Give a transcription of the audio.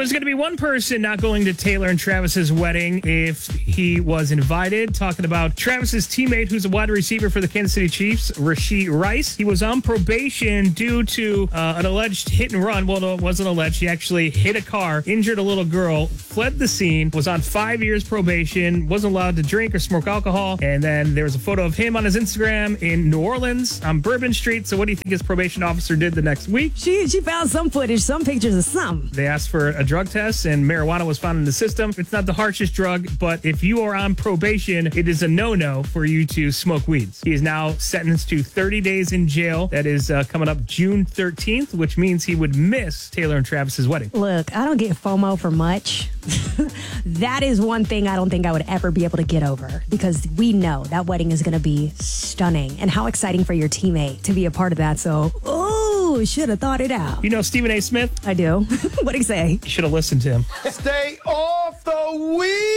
there's going to be one person not going to Taylor and Travis's wedding if he was invited. Talking about Travis's teammate, who's a wide receiver for the Kansas City Chiefs, Rashee Rice. He was on probation due to an alleged hit and run. Well, no, it wasn't alleged. He actually hit a car, injured a little girl, fled the scene, was on 5 years probation, wasn't allowed to drink or smoke alcohol. And then there was a photo of him on his Instagram in New Orleans on Bourbon Street. So what do you think his probation officer did the next week? She found some footage, some pictures of some. They asked for a drug test, and marijuana was found in the system. It's not the harshest drug, but if you are on probation, it is a no-no for you to smoke weeds. He is now sentenced to 30 days in jail. That is coming up June 13th, which means he would miss Taylor and Travis's wedding. Look, I don't get FOMO for much. That is one thing I don't think I would ever be able to get over, because we know that wedding is going to be stunning. And how exciting for your teammate to be a part of that. So, should have thought it out. You know Stephen A. Smith? I do. What'd he say? You should have listened to him. Stay off the weed.